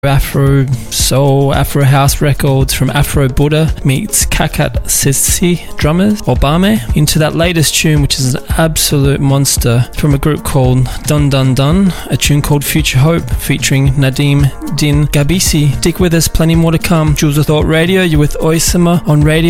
Afro soul, Afro house records from Afro Buddha meets Kakat Sisi drummers, Obame, into that latest tune, which is an absolute monster, from a group called Dun Dun Dun, a tune called Future Hope featuring Nadim Din Gabisi. Stick with us, plenty more to come. Jules of Thought Radio, you're with Oisama on Radio